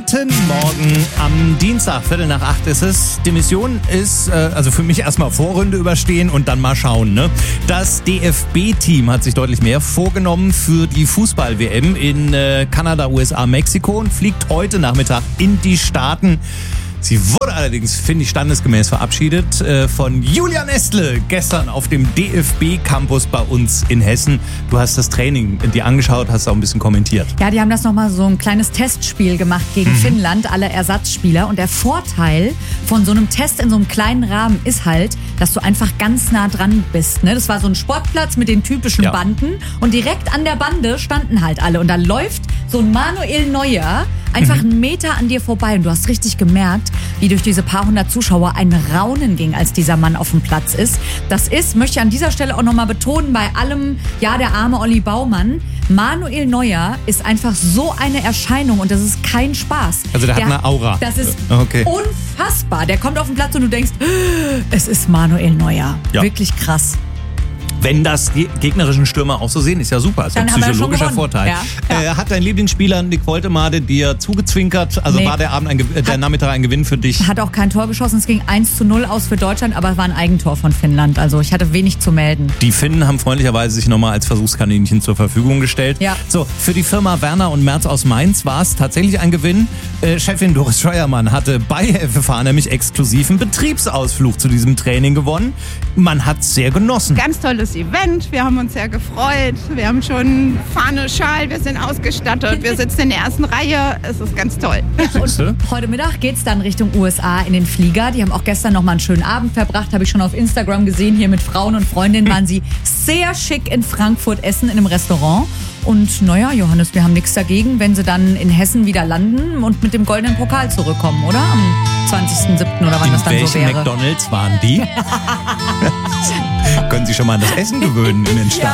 Guten Morgen am Dienstag, 7:45 ist es. Die Mission ist, also für mich erstmal Vorrunde überstehen und dann mal schauen, ne? Das DFB-Team hat sich deutlich mehr vorgenommen für die Fußball-WM in Kanada, USA, Mexiko und fliegt heute Nachmittag in die Staaten. Sie wurde allerdings, finde ich, standesgemäß verabschiedet von Julia Nestle gestern auf dem DFB-Campus bei uns in Hessen. Du hast das Training dir angeschaut, hast auch ein bisschen kommentiert. Ja, die haben das nochmal so ein kleines Testspiel gemacht gegen Finnland, alle Ersatzspieler. Und der Vorteil von so einem Test in so einem kleinen Rahmen ist halt, dass du einfach ganz nah dran bist. Ne? Das war so ein Sportplatz mit den typischen Banden und direkt an der Bande standen halt alle. Und da läuft so ein Manuel Neuer einfach einen Meter an dir vorbei und du hast richtig gemerkt, wie durch diese paar hundert Zuschauer ein Raunen ging, als dieser Mann auf dem Platz ist. Das ist, möchte ich an dieser Stelle auch nochmal betonen, bei allem, ja, der arme Olli Baumann, Manuel Neuer ist einfach so eine Erscheinung und das ist kein Spaß. Also der hat eine Aura. Das ist unfassbar. Der kommt auf den Platz und du denkst, es ist Manuel Neuer. Ja. Wirklich krass. Wenn das die gegnerischen Stürmer auch so sehen, ist ja super. Ist ja ein psychologischer Vorteil. Ja. Hat dein Lieblingsspieler Nick Woltemade dir zugezwinkert? Also war der Abend der Nachmittag ein Gewinn für dich? Hat auch kein Tor geschossen. Es ging 1:0 aus für Deutschland, aber es war ein Eigentor von Finnland. Also ich hatte wenig zu melden. Die Finnen haben freundlicherweise sich nochmal als Versuchskaninchen zur Verfügung gestellt. Ja. So, für die Firma Werner und Merz aus Mainz war es tatsächlich ein Gewinn. Chefin Doris Scheuermann hatte bei FFH nämlich exklusiven Betriebsausflug zu diesem Training gewonnen. Man hat es sehr genossen. Ganz tolles Event, wir haben uns sehr gefreut, wir haben schon Fahne, Schal, wir sind ausgestattet, wir sitzen in der ersten Reihe, es ist ganz toll. Und heute Mittag geht's dann Richtung USA in den Flieger. Die haben auch gestern noch mal einen schönen Abend verbracht, habe ich schon auf Instagram gesehen. Hier mit Frauen und Freundinnen waren sie sehr schick in Frankfurt essen in einem Restaurant. Und naja, Johannes, wir haben nichts dagegen, wenn sie dann in Hessen wieder landen und mit dem goldenen Pokal zurückkommen, oder? Am 20.07. oder wann das dann so wäre. Welche McDonald's waren die? Können Sie schon mal an das Essen gewöhnen in den Staaten?